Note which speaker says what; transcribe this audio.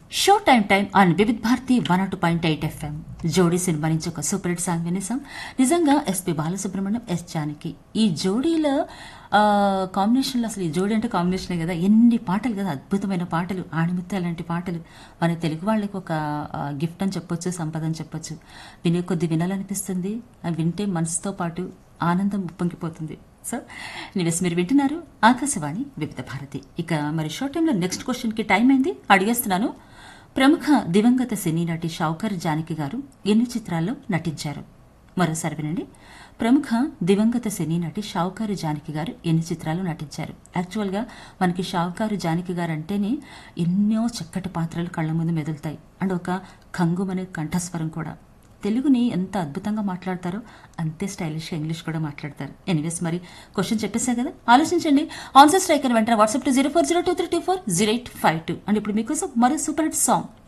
Speaker 1: Show time on Vividh Bharati 102.8 FM. జోడీ cinema నుంచి ఒక సూపర్ హిట్ సాంగ్ వినేసాం. నిజంగా ఎస్పి బాలసుబ్రహ్మణ్యం, ఎస్ జానకి ఈ జోడీలో కాంబినేషన్లో, అసలు ఈ జోడీ అంటే కాంబినేషనే కదా, ఎన్ని పాటలు కదా, అద్భుతమైన పాటలు, ఆణిముత్యాలు లాంటి పాటలు. మన తెలుగు వాళ్ళకి ఒక గిఫ్ట్ అని చెప్పొచ్చు, సంపద అని చెప్పొచ్చు. వినే కొద్ది వినాలనిపిస్తుంది, అవి వింటే మనసుతో పాటు ఆనందం ఉప్పొంగిపోతుంది. సో నివేస్ మీరు వింటున్నారు ఆకాశవాణి వివిధ భారతి. ఇక మరి షో టైంలో నెక్స్ట్ క్వశ్చన్కి టైం అయింది, అడిగేస్తున్నాను. ప్రముఖ దివంగత సినీ నటి షౌకర్ జానకి గారు ఎన్ని చిత్రాల్లో నటించారు? మరోసారి వినండి. ప్రముఖ దివంగత సినీ నటి షౌకారు జానకి గారు ఎన్ని చిత్రాలు నటించారు? యాక్చువల్గా మనకి షౌకారు జానకి గారు అంటేనే ఎన్నో చక్కటి పాత్రలు కళ్ళ ముందు మెదులుతాయి. అండ్ ఒక కంగుమనే కంఠస్వరం కూడా. తెలుగుని ఎంత అద్భుతంగా మాట్లాడతారో అంతే స్టైలిష్గా ఇంగ్లీష్ కూడా మాట్లాడతారు. ఎనీవేస్ మరి క్వశ్చన్ చెప్పేసా కదా, ఆలోచించండి. ఆన్సర్ స్ట్రైకర్ వెంటనే వాట్సాప్ టు 0402324085 అండ్ ఇప్పుడు మీకోసం మరో సూపర్ హిట్ సాంగ్